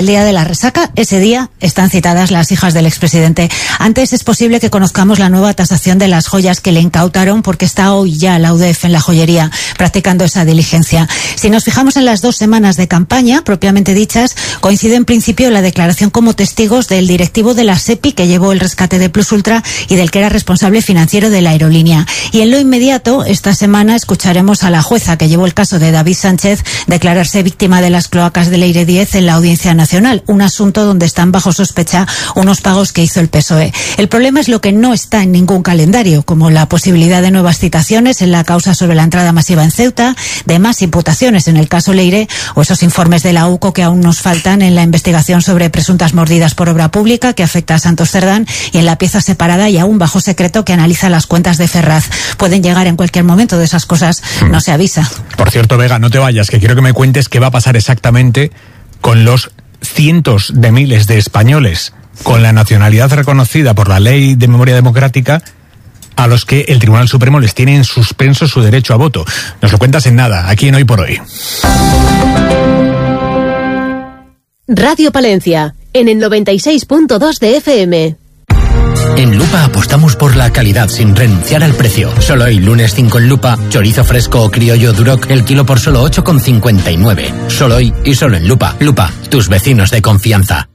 El día de la resaca, ese día, están citadas las hijas del expresidente. Antes es posible que conozcamos la nueva tasación de las joyas que le incautaron, porque está hoy ya la UDEF en la joyería practicando esa diligencia. Si nos fijamos en las 2 semanas de campaña, propiamente dichas, coincide en principio la declaración como testigos del directivo de la SEPI que llevó el rescate de Plus Ultra y del que era responsable financiero de la aerolínea. Y en lo inmediato, esta semana escucharemos a la jueza que llevó el caso de David Sánchez declararse víctima de las cloacas del Leire 10 en la Audiencia Nacional. Un asunto donde están bajo sospecha unos pagos que hizo el PSOE. El problema es lo que no está en ningún calendario, como la posibilidad de nuevas citaciones en la causa sobre la entrada masiva en Ceuta, de más imputaciones en el caso Leire, o esos informes de la UCO que aún nos faltan en la investigación sobre presuntas mordidas por obra pública que afecta a Santos Cerdán, y en la pieza separada y aún bajo secreto que analiza las cuentas de Ferraz. Pueden llegar en cualquier momento, de esas cosas no se avisa. Por cierto, Vega, no te vayas, que quiero que me cuentes qué va a pasar exactamente con los cientos de miles de españoles con la nacionalidad reconocida por la Ley de Memoria Democrática a los que el Tribunal Supremo les tiene en suspenso su derecho a voto. Nos lo cuentas en nada, aquí en Hoy por Hoy. Radio Palencia, en el 96.2 de FM. En Lupa apostamos por la calidad sin renunciar al precio. Solo hoy, lunes 5 en Lupa, chorizo fresco o criollo Duroc, el kilo por solo 8,59. Solo hoy y solo en Lupa. Lupa, tus vecinos de confianza.